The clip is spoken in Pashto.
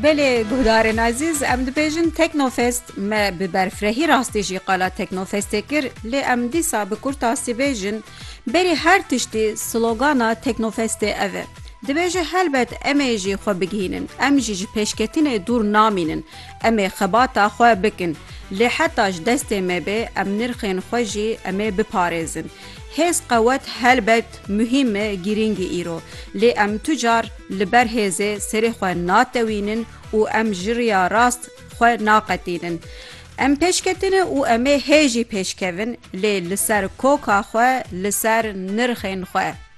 بله گهدارن عزیز ام دبیجن تکنوفست ما ببرفرهی راستی جی قالا تکنوفسته کر لی ام دیسا بکورتا سی بیجن بری هر تشتی سلوگانا تکنوفسته اوه دبیجه هلبت امه جی خو بگهینن ام جی پیشکتین دور نامینن امه خباتا خو بکن لی حتاج دست مبه ام نرخین خو جی امه بپارزن هز قوت هلبت مهمه گیرینگ ایرو لی ام تجار لبر هزه سری خو ناتوینن و ام جریا راست خو ناقتینن ام پیشکتین و امه هجی پیشکوین لی لسر کوکا خو لسر نرخین خو